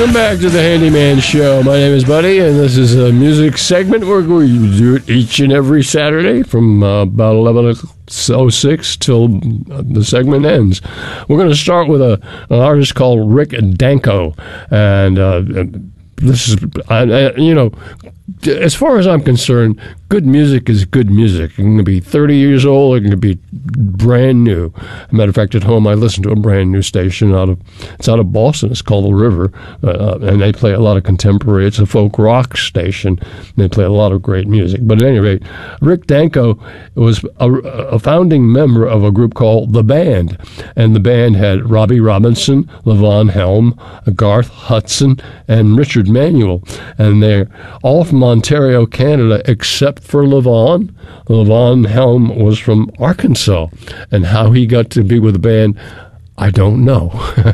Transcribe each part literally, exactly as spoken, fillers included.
Welcome back to the Handyman Show. My name is Buddy, and this is a music segment where we do it each and every Saturday from uh, about eleven oh six till the segment ends. We're going to start with a, an artist called Rick Danko, and uh, this is, I, I, you know, as far as I'm concerned, good music is good music. It can be thirty years old, it can be brand new. As a matter of fact, at home I listen to a brand new station out of it's out of Boston. It's called The River, uh, and they play a lot of contemporary. It's a folk rock station. And they play a lot of great music. But at any rate, Rick Danko was a, a founding member of a group called The Band, and the band had Robbie Robinson, Levon Helm, Garth Hudson, and Richard Manuel, and they're all from Ontario, Canada, except for Levon. Levon Helm was from Arkansas, and how he got to be with the band, I don't know.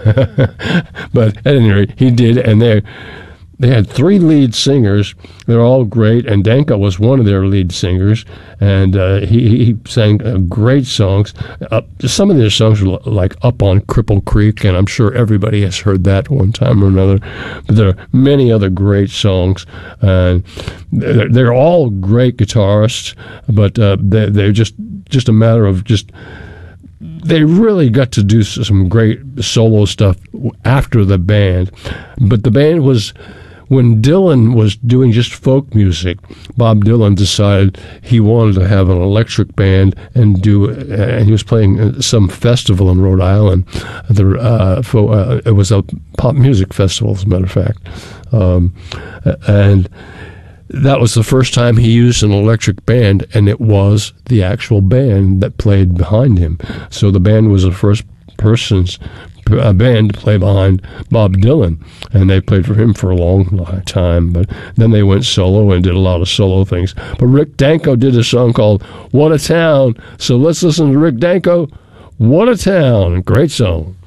But at any rate, he did, and they they had three lead singers. They're all great, and Danko was one of their lead singers, and uh, he, he sang uh, great songs. Uh, some of their songs were like Up on Cripple Creek, and I'm sure everybody has heard that one time or another. But there are many other great songs. Uh, they're, they're all great guitarists, but uh, they're, they're just just a matter of just... They really got to do some great solo stuff after the band. But the band was... When Dylan was doing just folk music, Bob Dylan decided he wanted to have an electric band and do, and he was playing some festival in Rhode Island. The, uh, for, uh, it was a pop music festival, as a matter of fact. Um, and that was the first time he used an electric band, and it was the actual band that played behind him. So the band was the first person's a band to play behind Bob Dylan, and they played for him for a long, long time, but then they went solo and did a lot of solo things. But Rick Danko did a song called What a Town, so let's listen to Rick Danko, What a Town. Great song.